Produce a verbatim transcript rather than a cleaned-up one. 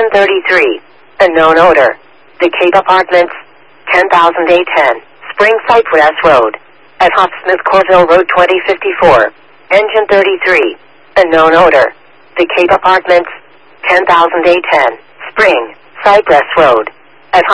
Engine thirty-three. Unknown odor. The Cape Apartments. ten thousand A ten. Spring Cypress Road. At Hopsmith Corville Road twenty fifty-four. Engine thirty-three. Unknown odor. The Cape Apartments. ten thousand A ten. Spring Cypress Road.